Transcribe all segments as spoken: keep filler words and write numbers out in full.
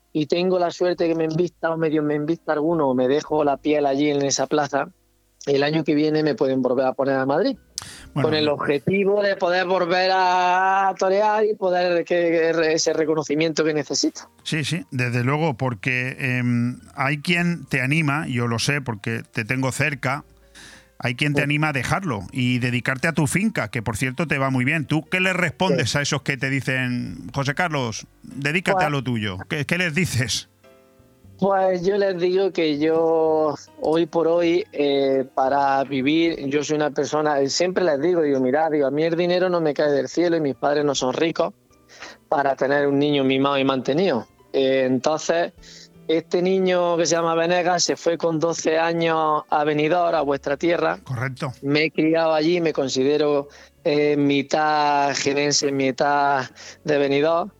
y tengo la suerte que me invita o medio me invita alguno o me dejo la piel allí en esa plaza, el año que viene me pueden volver a poner a Madrid. Bueno, con el objetivo de poder volver a torear y poder que, que ese reconocimiento que necesito. Sí, sí, desde luego, porque eh, hay quien te anima, yo lo sé porque te tengo cerca, hay quien te anima a dejarlo y dedicarte a tu finca, que por cierto te va muy bien. ¿Tú qué le respondes sí. a esos que te dicen, José Carlos, dedícate pues, a lo tuyo? ¿Qué, qué les dices? Pues yo les digo que yo hoy por hoy eh, para vivir, yo soy una persona, siempre les digo, digo, mira, digo, a mí el dinero no me cae del cielo y mis padres no son ricos para tener un niño mimado y mantenido. Eh, entonces, este niño que se llama Venegas se fue con doce años a Benidorm, a vuestra tierra. Correcto. Me he criado allí, me considero eh, mitad jienense, mitad de Benidorm.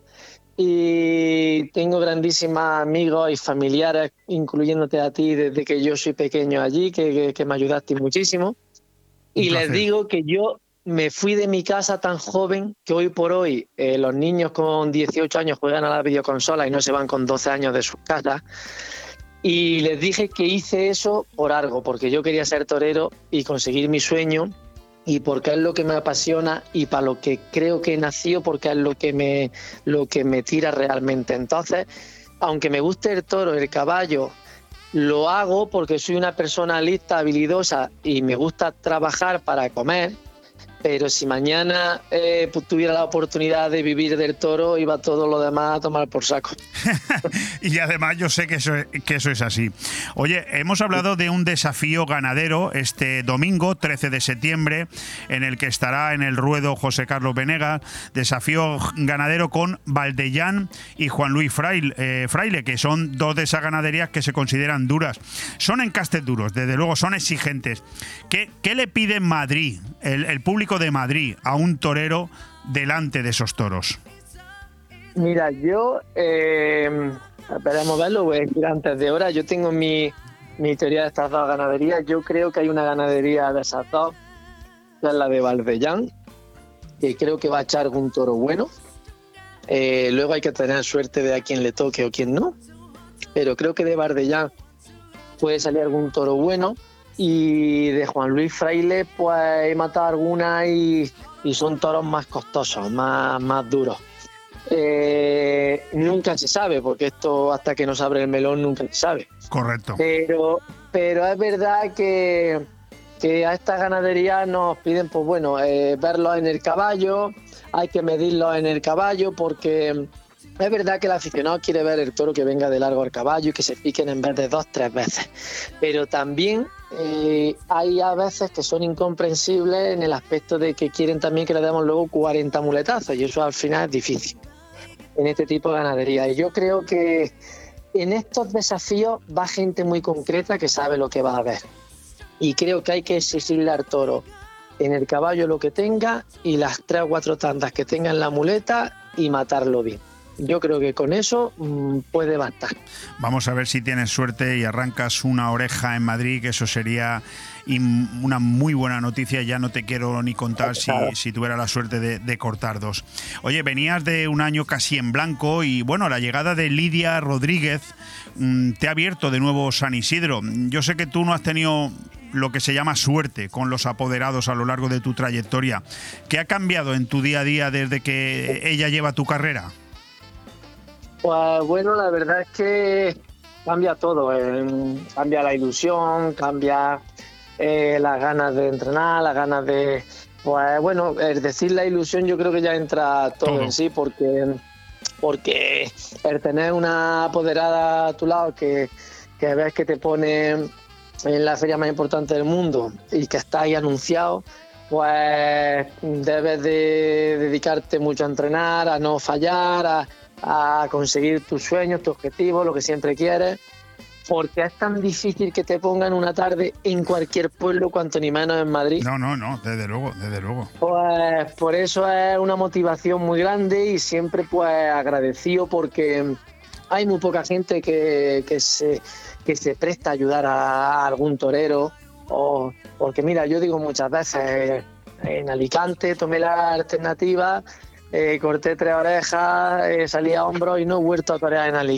Y tengo grandísimos amigos y familiares, incluyéndote a ti, desde que yo soy pequeño allí, que, que, que me ayudaste muchísimo. Y les digo que yo me fui de mi casa tan joven que hoy por hoy eh, los niños con dieciocho años juegan a la videoconsola y no se van con doce años de sus casas. Y les dije que hice eso por algo, porque yo quería ser torero y conseguir mi sueño, y porque es lo que me apasiona y para lo que creo que he nacido, porque es lo que me, lo que me tira realmente. Entonces, aunque me guste el toro, el caballo, lo hago porque soy una persona lista, habilidosa y me gusta trabajar para comer. Pero si mañana eh, pues, tuviera la oportunidad de vivir del toro, iba todo lo demás a tomar por saco. Y además yo sé que eso, que eso es así. Oye, hemos hablado de un desafío ganadero este domingo, trece de septiembre, en el que estará en el ruedo José Carlos Venegas. Desafío ganadero con Valdellán y Juan Luis Fraile, eh, Fraile, que son dos de esas ganaderías que se consideran duras. Son encastes duros, desde luego, son exigentes. ¿Qué, qué le pide en Madrid, el, el público de Madrid, a un torero delante de esos toros? Mira, yo eh, esperemos verlo, voy a decir antes de hora. Yo tengo mi, mi teoría de estas dos ganaderías. Yo creo que hay una ganadería de esas dos, que es la de Valdellán, que creo que va a echar un toro bueno. Eh, luego hay que tener suerte de a quién le toque o quién no, pero creo que de Valdellán puede salir algún toro bueno. Y de Juan Luis Fraile, pues he matado algunas y, y son toros más costosos, más, más duros. Eh, nunca se sabe, porque esto hasta que no se abre el melón nunca se sabe. Correcto. Pero, pero es verdad que, que a esta ganadería nos piden, pues bueno, eh, verlos en el caballo, hay que medirlos en el caballo, porque es verdad que el aficionado quiere ver el toro que venga de largo al caballo y que se piquen en vez de dos, tres veces. Pero también eh, hay a veces que son incomprensibles en el aspecto de que quieren también que le demos luego cuarenta muletazos, y eso al final es difícil en este tipo de ganadería. Y yo creo que en estos desafíos va gente muy concreta que sabe lo que va a ver. Y creo que hay que exigirle al toro en el caballo lo que tenga y las tres o cuatro tandas que tenga en la muleta y matarlo bien. Yo creo que con eso mmm, puede bastar. Vamos a ver si tienes suerte y arrancas una oreja en Madrid, que eso sería una muy buena noticia. Ya no te quiero ni contar si, si tuviera la suerte de, de cortar dos. Oye, venías de un año casi en blanco y bueno, la llegada de Lidia Rodríguez mmm, te ha abierto de nuevo San Isidro. Yo sé que tú no has tenido lo que se llama suerte con los apoderados a lo largo de tu trayectoria. ¿Qué ha cambiado en tu día a día desde que ella lleva tu carrera? Pues bueno, la verdad es que cambia todo, eh, cambia la ilusión, cambia eh, las ganas de entrenar, las ganas de... Pues bueno, es decir, la ilusión yo creo que ya entra todo, todo. en sí, porque, porque el tener una apoderada a tu lado que, que ves que te pone en la feria más importante del mundo y que está ahí anunciado, pues debes de dedicarte mucho a entrenar, a no fallar, a a conseguir tus sueños, tus objetivos, lo que siempre quieres, porque es tan difícil que te pongan una tarde en cualquier pueblo, cuanto ni menos en Madrid. No, no, no, desde luego, desde luego. Pues por eso es una motivación muy grande y siempre pues agradecido, porque hay muy poca gente que, que, se, que se presta a ayudar a, a algún torero, o porque mira, yo digo muchas veces, en Alicante tomé la alternativa, Eh, corté tres orejas, eh, salí a hombros y no he vuelto a torear en Alicante.